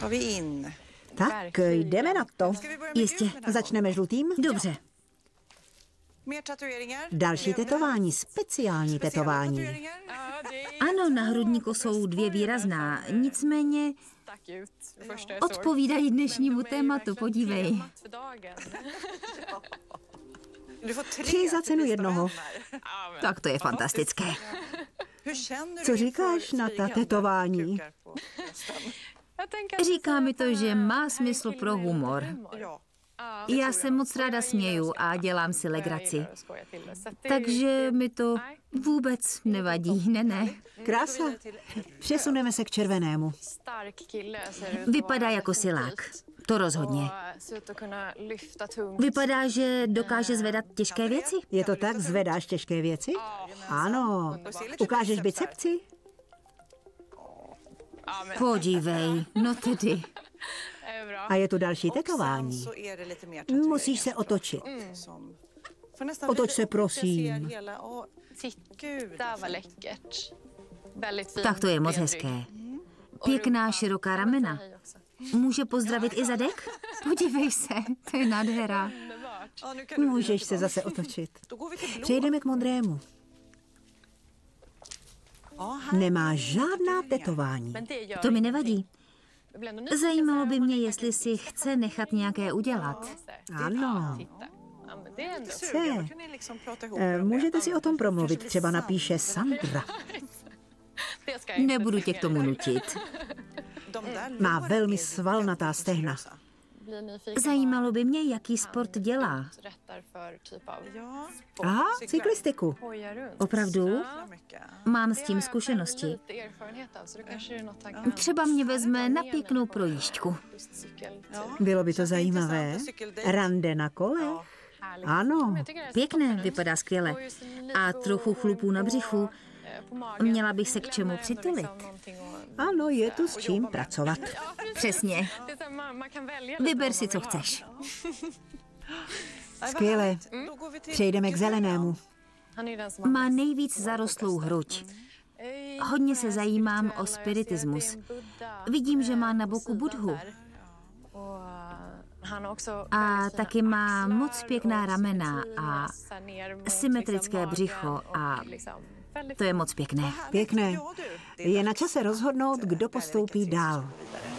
Tak, jdeme na to. Jistě. Začneme žlutým. Dobře. Další tetování, speciální tetování. Ano, na hrudníku jsou 2 výrazná, nicméně odpovídají dnešnímu tématu, podívej. 3 za cenu 1. Tak to je fantastické. Co říkáš na ta tetování? Říká mi to, že má smysl pro humor. Já se moc ráda směju a dělám si legraci. Takže mi to vůbec nevadí, ne. Krása. Přesuneme se k červenému. Vypadá jako silák. To rozhodně. Vypadá, že dokáže zvedat těžké věci. Je to tak? Zvedáš těžké věci? Ano. Ukážeš bicepci? Podívej, no tedy. A je tu další tetování. Musíš se otočit. Otoč se, prosím. Tak to je moc hezké. Pěkná, široká ramena. Může pozdravit i zadek? Podívej se, to je nádhera. Můžeš se zase otočit. Přejdeme k modrému. Nemá žádná tetování. To mi nevadí. Zajímalo by mě, jestli si chce nechat nějaké udělat. Ano. Chce. Můžete si o tom promluvit, třeba napíše Sandra. Nebudu tě k tomu nutit. Má velmi svalnatá stehna. Zajímalo by mě, jaký sport dělá. Aha, cyklistiku. Opravdu? Mám s tím zkušenosti. Třeba mě vezme na pěknou projížďku. Bylo by to zajímavé. Rande na kole? Ano. Pěkné, vypadá skvěle. A trochu chlupů na břichu. Měla bych se k čemu přitulit. Ano, je tu s čím pracovat. Přesně. Vyber si, co chceš. Skvěle. Přejdeme k zelenému. Má nejvíc zarostlou hruď. Hodně se zajímám o spiritismus. Vidím, že má na boku Budhu. A taky má moc pěkná ramena a symetrické břicho a to je moc pěkné. Pěkné. Je na čase rozhodnout, kdo postoupí dál.